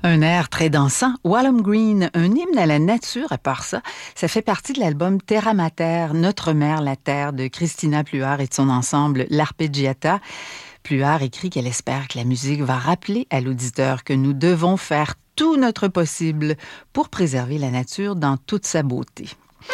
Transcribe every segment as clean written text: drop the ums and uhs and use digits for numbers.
Un air très dansant, Walham Green, un hymne à la nature à part ça. Ça fait partie de l'album Terra Mater, Notre Mère la Terre de Christina Pluhar et de son ensemble L'Arpeggiata. Pluhar écrit qu'elle espère que la musique va rappeler à l'auditeur que nous devons faire tout notre possible pour préserver la nature dans toute sa beauté.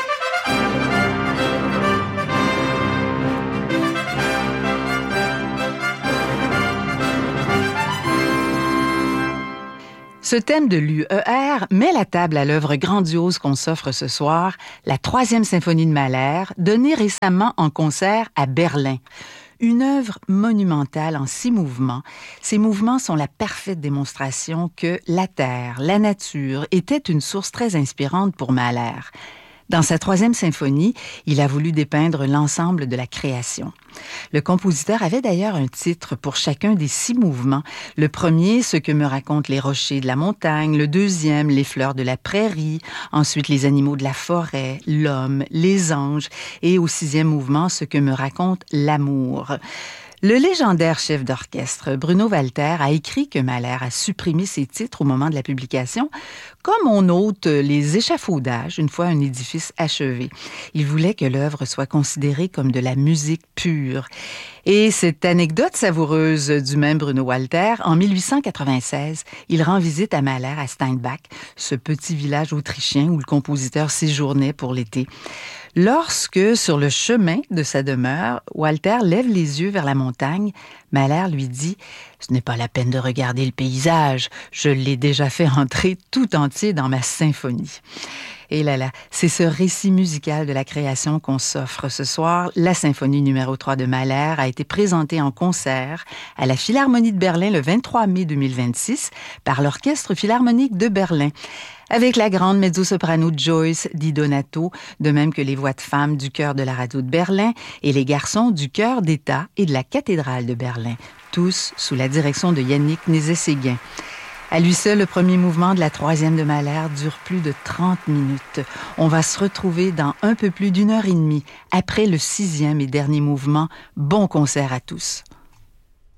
Ce thème de l'UER met la table à l'œuvre grandiose qu'on s'offre ce soir, la 3e symphonie de Mahler, donnée récemment en concert à Berlin. Une œuvre monumentale en 6 mouvements. Ces mouvements sont la parfaite démonstration que la Terre, la nature, était une source très inspirante pour Mahler. Dans sa 3e symphonie, il a voulu dépeindre l'ensemble de la création. Le compositeur avait d'ailleurs un titre pour chacun des 6 mouvements. Le premier, ce que me racontent les rochers de la montagne. Le deuxième, les fleurs de la prairie. Ensuite, les animaux de la forêt, l'homme, les anges. Et au 6e mouvement, ce que me raconte l'amour. Le légendaire chef d'orchestre Bruno Walter a écrit que Mahler a supprimé ses titres au moment de la publication, comme on ôte les échafaudages une fois un édifice achevé. Il voulait que l'œuvre soit considérée comme de la musique pure. Et cette anecdote savoureuse du même Bruno Walter, en 1896, il rend visite à Mahler à Steinbach, ce petit village autrichien où le compositeur séjournait pour l'été. Lorsque, sur le chemin de sa demeure, Walter lève les yeux vers la montagne, Mahler lui dit « Ce n'est pas la peine de regarder le paysage, je l'ai déjà fait entrer tout entier dans ma symphonie. » Et là, c'est ce récit musical de la création qu'on s'offre ce soir. La symphonie numéro 3 de Mahler a été présentée en concert à la Philharmonie de Berlin le 23 mai 2026 par l'Orchestre Philharmonique de Berlin, avec la grande mezzo-soprano Joyce Di Donato, de même que les voix de femmes du chœur de la radio de Berlin et les garçons du chœur d'État et de la cathédrale de Berlin, tous sous la direction de Yannick Nézet-Séguin. À lui seul, le premier mouvement de la 3e de Mahler dure plus de 30 minutes. On va se retrouver dans un peu plus d'1 heure et demie après le 6e et dernier mouvement. Bon concert à tous.